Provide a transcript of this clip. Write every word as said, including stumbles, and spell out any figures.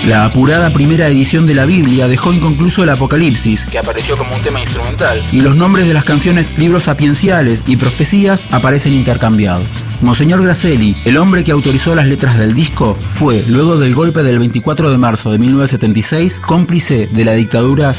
La apurada primera edición de la Biblia dejó inconcluso el Apocalipsis, que apareció como un tema instrumental, y los nombres de las canciones Libros sapienciales y Profecías aparecen intercambiados. Monseñor Grasselli, el hombre que autorizó las letras del disco, fue, luego del golpe del veinticuatro de marzo de mil novecientos setenta y seis, cómplice de la dictadura